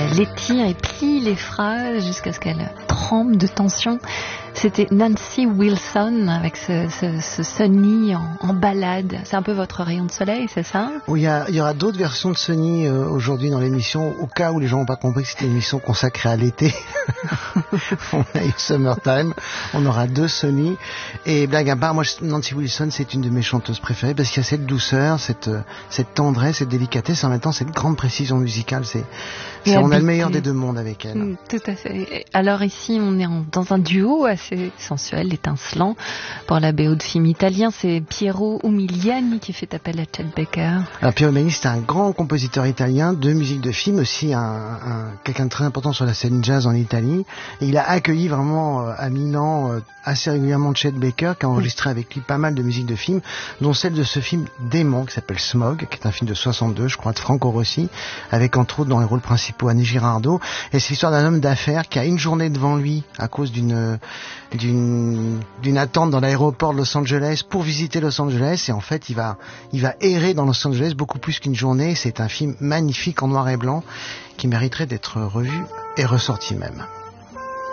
elle étire et plie les phrases jusqu'à ce qu'elle tremble de tension. C'était Nancy Wilson avec ce Sunny en ballade. C'est un peu votre rayon de soleil, c'est ça? Oui, il y aura d'autres versions de Sunny aujourd'hui dans l'émission, au cas où les gens n'ont pas compris que c'était une émission consacrée à l'été. On a eu Summertime, on aura 2 Sunny. Et blague à part, moi Nancy Wilson, c'est une de mes chanteuses préférées parce qu'il y a cette douceur, cette tendresse, cette délicatesse, en même temps cette grande précision musicale. On a le meilleur des deux mondes avec elle. Tout à fait. Alors ici, on est dans un duo assez sensuel, étincelant. Pour la BO de film italien, c'est Piero Umiliani qui fait appel à Chet Baker. Alors Piero Umiliani, c'est un grand compositeur italien de musique de film, aussi quelqu'un de très important sur la scène jazz en Italie. Et il a accueilli vraiment à Milan assez régulièrement Chet Baker, qui a enregistré avec lui pas mal de musique de film, dont celle de ce film dément qui s'appelle Smog, qui est un film de 62, je crois, de Franco Rossi, avec entre autres dans les rôles principaux Annie Girardot. Et c'est l'histoire d'un homme d'affaires qui a une journée devant lui à cause d'une attente dans l'aéroport de Los Angeles pour visiter Los Angeles, et en fait il va errer dans Los Angeles beaucoup plus qu'une journée. C'est un film magnifique en noir et blanc qui mériterait d'être revu et ressorti même.